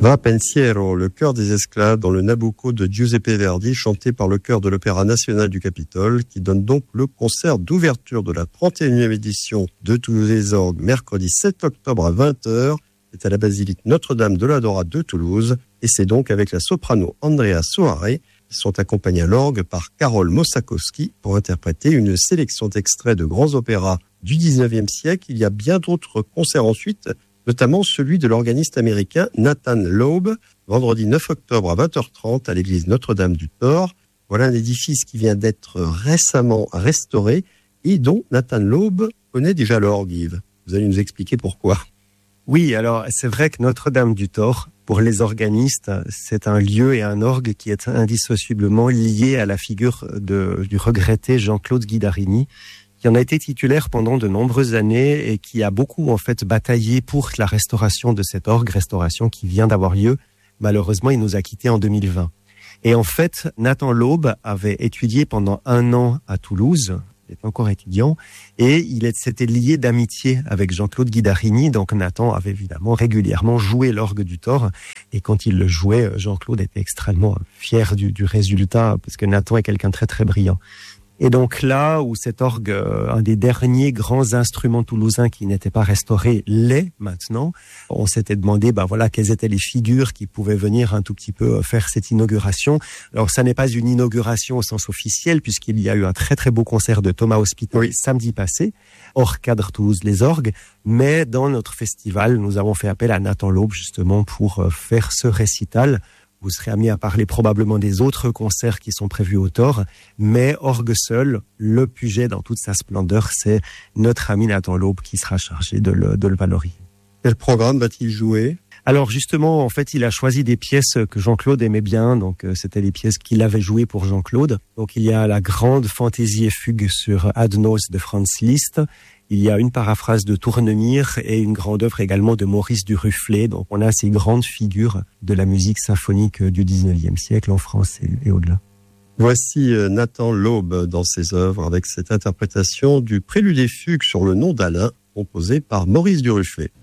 Va pensiero, le chœur des esclaves dans le Nabucco de Giuseppe Verdi, chanté par le chœur de l'Opéra national du Capitole, qui donne donc le concert d'ouverture de la 31e édition de Toulouse les Orgues, mercredi 7 octobre à 20h. C'est à la basilique Notre-Dame de la Dora de Toulouse, et c'est donc avec la soprano Andrea Soare, qui sont accompagnés à l'orgue par Karol Mosakowski pour interpréter une sélection d'extraits de grands opéras du 19e siècle. Il y a bien d'autres concerts ensuite, notamment celui de l'organiste américain Nathan Loeb, vendredi 9 octobre à 20h30 à l'église Notre-Dame du Thor. Voilà un édifice qui vient d'être récemment restauré et dont Nathan Loeb connaît déjà l'orgue, Yves. Vous allez nous expliquer pourquoi. Oui, alors c'est vrai que Notre-Dame du Thor, pour les organistes, c'est un lieu et un orgue qui est indissociablement lié à la figure du regretté Jean-Claude Guidarini, qui en a été titulaire pendant de nombreuses années et qui a beaucoup en fait bataillé pour la restauration de cet orgue, restauration qui vient d'avoir lieu. Malheureusement, il nous a quittés en 2020. Et en fait, Nathan Loeb avait étudié pendant 1 an à Toulouse, il était encore étudiant, et s'était lié d'amitié avec Jean-Claude Guidarini. Donc Nathan avait évidemment régulièrement joué l'orgue du Thor, et quand il le jouait, Jean-Claude était extrêmement fier du résultat, parce que Nathan est quelqu'un de très très brillant. Et donc là où cet orgue, un des derniers grands instruments toulousains qui n'était pas restauré, l'est maintenant, on s'était demandé, quelles étaient les figures qui pouvaient venir un tout petit peu faire cette inauguration. Alors ça n'est pas une inauguration au sens officiel, puisqu'il y a eu un très très beau concert de Thomas Hospital samedi passé, hors cadre Toulouse les Orgues, mais dans notre festival, nous avons fait appel à Nathan Loeb justement pour faire ce récital. Vous serez amené à parler probablement des autres concerts qui sont prévus au Thor, mais orgue seul, le Puget dans toute sa splendeur, c'est notre ami Nathan Loeb qui sera chargé de le valoriser. Quel programme va-t-il jouer ? Alors justement, en fait, il a choisi des pièces que Jean-Claude aimait bien, donc c'était les pièces qu'il avait jouées pour Jean-Claude. Donc il y a la grande fantaisie et fugue sur Ad Nos de Franz Liszt. Il y a une paraphrase de Tournemire et une grande œuvre également de Maurice Duruflé. Donc on a ces grandes figures de la musique symphonique du 19e siècle en France et au-delà. Voici Nathan Loeb dans ses œuvres avec cette interprétation du Prélude et fugue sur le nom d'Alain, composé par Maurice Duruflé.